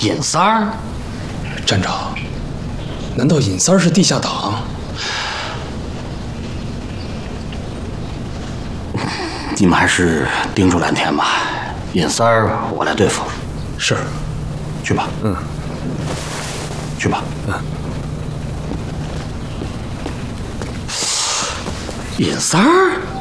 尹三儿， 站长，难道尹三儿是地下党？ 你们还是盯住蓝天吧，尹三儿我来对付。 是， 去吧。去吧。尹三儿。